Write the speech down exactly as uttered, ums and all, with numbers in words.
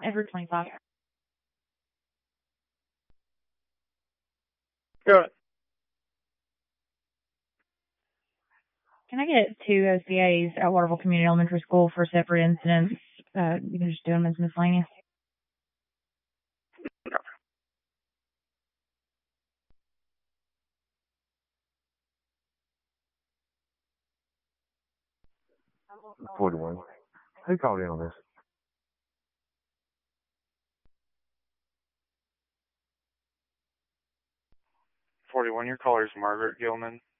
Edward twenty-five. Go ahead. Can I get two O C As at Waterville Community Elementary School for separate incidents? Uh, you can just do them as miscellaneous. forty-one. Who called in on this? forty-one, your caller is Margaret Gilman.